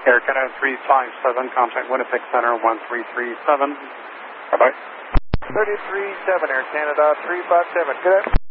Air Canada 357, contact Winnipeg Center 1337. Bye-bye. 337, Air Canada 357. Good.